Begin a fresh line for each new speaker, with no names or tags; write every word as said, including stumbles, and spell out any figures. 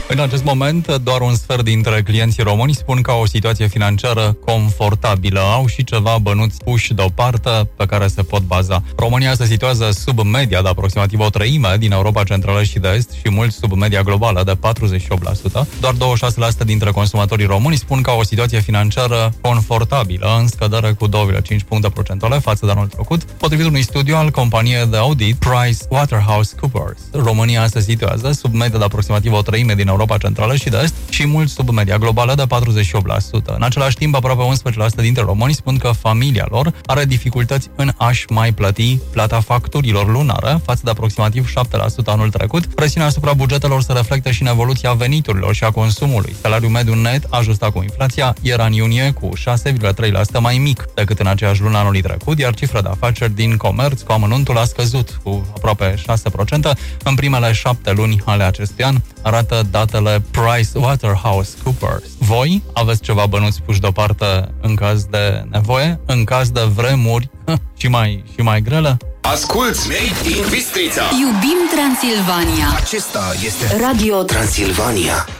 În acest moment, doar un sfert dintre clienții români spun că au o situație financiară confortabilă. Au și ceva bănuți puși deoparte pe care se pot baza. România se situează sub media de aproximativ o treime din Europa Centrală și de Est și mult sub media globală de patruzeci și opt la sută. Doar douăzeci și șase la sută dintre consumatorii români spun că au o situație financiară confortabilă, în scădere cu două virgulă cinci puncte procentuale față de anul trecut, potrivit unui studiu al companiei de audit PricewaterhouseCoopers. România se situează sub media de aproximativ o treime din Europa Centrală și de Est și mult sub media globală de patruzeci și opt la sută. În același timp, aproape unsprezece la sută dintre români spun că familia lor are dificultăți în a-și mai plăti plata facturilor lunare, față de aproximativ șapte la sută anul trecut. Presiunea asupra bugetelor se reflectă și în evoluția veniturilor și a consumului. Salariul mediu net, ajustat cu inflația, era în iunie cu șase virgulă trei la sută mai mic decât în aceeași lună anului trecut, iar cifra de afaceri din comerț cu amănuntul a scăzut cu aproape șase la sută în primele șapte luni ale acestui an, arată datele PricewaterhouseCoopers. Voi aveți ceva bănuți puși deoparte în caz de nevoie, în caz de vremuri și mai, și mai grele?
Asculți Made in Bistrița.
Iubim Transilvania.
Acesta este Radio Transilvania.